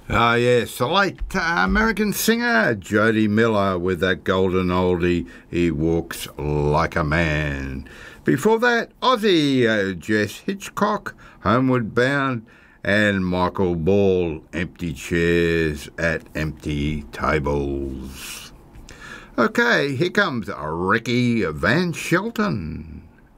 Ah, yes, the late American singer Jody Miller with that golden oldie, He Walks Like a Man. Before that, Aussie Jess Hitchcock, Homeward Bound, and Michael Ball, Empty Chairs at Empty Tables. Okay, here comes Ricky Van Shelton.